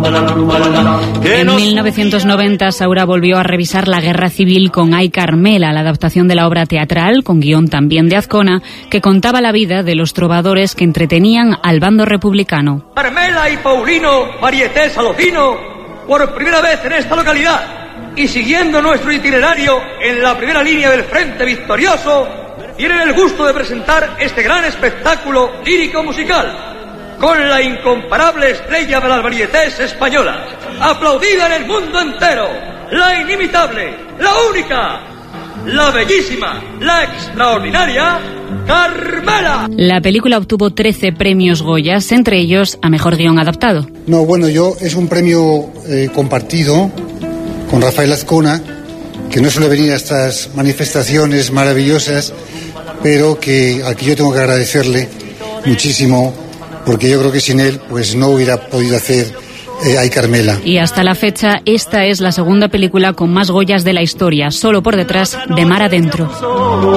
En 1990, Saura volvió a revisar La Guerra Civil con Ay Carmela, la adaptación de la obra teatral, con guión también de Azcona, que contaba la vida de los trovadores que entretenían al bando republicano. Carmela y Paulino, varieté salocino, por primera vez en esta localidad, y siguiendo nuestro itinerario en la primera línea del frente victorioso, tienen el gusto de presentar este gran espectáculo lírico-musical, con la incomparable estrella de las varietés españolas, aplaudida en el mundo entero, la inimitable, la única, la bellísima, la extraordinaria Carmela. La película obtuvo 13 premios Goyas, entre ellos a Mejor Guión Adaptado. No, bueno, es un premio compartido con Rafael Azcona, que no suele venir a estas manifestaciones maravillosas, pero que aquí yo tengo que agradecerle muchísimo, porque yo creo que sin él pues no hubiera podido hacer Ay Carmela. Y hasta la fecha, esta es la segunda película con más Goyas de la historia, solo por detrás de Mar Adentro.